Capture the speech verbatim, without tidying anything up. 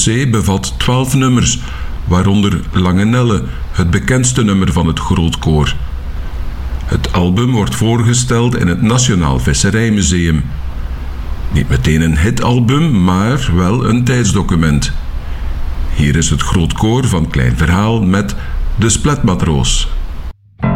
C bevat twaalf nummers, waaronder Lange Nelle, het bekendste nummer van het Grootkoor. Het album wordt voorgesteld in het Nationaal Visserijmuseum. Niet meteen een hitalbum, maar wel een tijdsdocument. Hier is het Grootkoor van Klein Verhaal met De Spletmatroos.